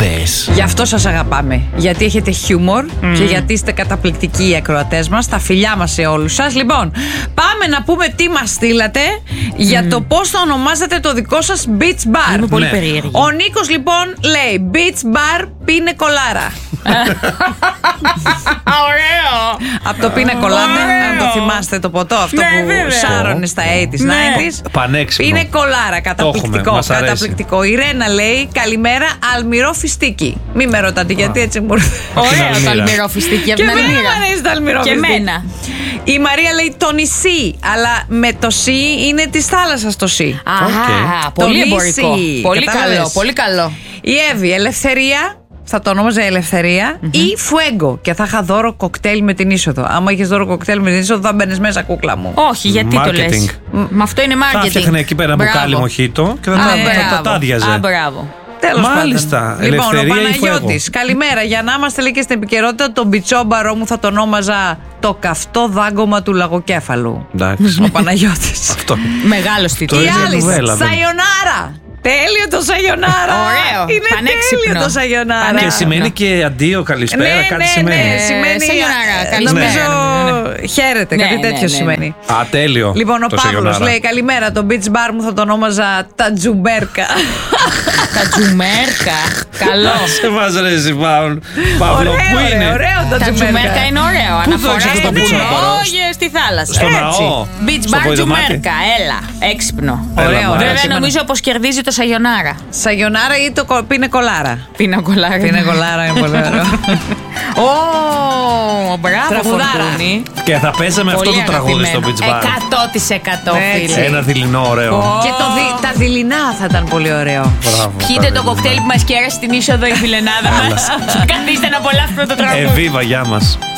αυτές. Γι' αυτό σας αγαπάμε. Γιατί έχετε χιούμορ και γιατί είστε καταπληκτικοί οι ακροατές μας. Τα φιλιά μας σε όλους σας. Λοιπόν, πάμε να πούμε τι μας στείλατε για το πώς θα ονομάζετε το δικό σας beach bar. Είμαι πολύ περίεργη. Ο Νίκος λοιπόν λέει beach bar πίνε κολάρα. Ωραίο! Από το πίνε κολάτε, αν το θυμάστε το ποτό αυτό που σάρωνε στα 80s, 90s. Πανέξυπνο. Πίνε κολάρα, καταπληκτικό. Μας αρέσει. Καταπληκτικό. Η Ρένα λέει καλημέρα, αλμυρό φιστίκι. Μη με ρωτάτε γιατί έτσι μου ήρθε. Ωραίο το αλμυρό φιστίκι από Και την εμένα Αλμύρα. μου αρέσει το αλμυρό Και φιστίκι. εμένα. Η Μαρία λέει το νησί, αλλά με το σι είναι της θάλασσας το σι. Πολύ Το εμπορικό. νησί. Πολύ Κατάλαβες. καλό, πολύ καλό. Η Εύη, ελευθερία. Θα το ονόμαζε Ελευθερία ή Φουέγκο. Και θα είχα δώρο κοκτέιλ με την είσοδο. Άμα είχε δώρο κοκτέιλ με την είσοδο, θα μπαίνεις μέσα, κούκλα μου. Όχι, γιατί το λες? Marketing. Με αυτό είναι Θα marketing. έφτιαχνε εκεί πέρα μπουκάλι μοχίτο και θα τα άδειαζε. Α, μπράβο. Τέλος Μάλιστα. πάντων. Λοιπόν, ο Ελευθερία ή Παναγιώτης. Καλημέρα. Για να είμαστε λέει και στην επικαιρότητα, το μπιτσόμπαρο μου θα το ονόμαζα το καυτό δάγκωμα του λαγοκέφαλου. Εντάξει. Ο Παναγιώτης. Αυτό. Μεγάλος Η τίτλος. ίδιο άλλη, νουβέλα, δεν- Σαϊονάρα. Τέλειο το Σαϊονάρα. Ωραίο. Είναι Πανέξυπνο. τέλειο το Σαϊονάρα. Και Πανέξυπνο. σημαίνει και αντίο, καλησπέρα, κάτι σημαίνει. Σημαίνει. Σαϊονάρα, καλησπέρα. Νομίζω χαίρετε, Ναι, κάτι ναι, τέτοιο ναι. σημαίνει. Α, τέλειο. Λοιπόν, ο το Παύλος Σαγιονάρα. λέει καλημέρα. Το beach bar μου θα το ονόμαζα τα τζουμπέρκα. Τα τζουμέρκα. Καλό. Σε μας ρε εσύ, Παύλο, πού είναι? Ωραίο το Τα τζουμπέρκα. τζουμέρκα είναι ωραίο. Πού το Αναφορά έχεις αυτό το στο μπουτσόμπαρο? όχι, στη θάλασσα. Στο Έτσι. ναό? Beach Στο bar βοηδομάτι? τζουμέρκα. Έλα. Έξυπνο. Ωραίο, μ' Βέβαια αρέσει. νομίζω πως κερδίζει το Σαγιονάρα. Σαγιονάρα ή το πίνε κολάρα. Πίνα κολάρα. Πίνε κολάρα είναι πολύ ωραίο. Ω, μπράβο Τραγουδάρα. Φορτούνη. Και θα παίζαμε αυτό Πολύ το τραγούδι στο αγαπημένο. beach bar. 100% Έτσι. φίλε. Ένα δειλινό ωραίο. Και τα δειλινά θα ήταν πολύ ωραίο. Μπράβο. Πιείτε το κοκτέιλ που μας κέρασε στην είσοδο η φιλενάδα μας. Καθίστε να απολαύσουμε το τραγούδι. Εβίβα, γεια μας.